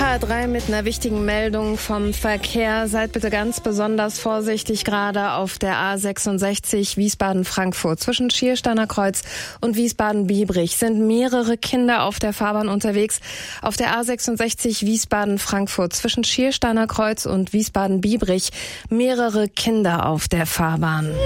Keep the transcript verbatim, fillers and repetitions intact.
H R drei mit einer wichtigen Meldung vom Verkehr. Seid bitte ganz besonders vorsichtig, gerade auf der A sechsundsechzig Wiesbaden-Frankfurt. Zwischen Schiersteiner Kreuz und Wiesbaden-Biebrich sind mehrere Kinder auf der Fahrbahn unterwegs. Auf der A sechsundsechzig Wiesbaden-Frankfurt zwischen Schiersteiner Kreuz und Wiesbaden-Biebrich mehrere Kinder auf der Fahrbahn.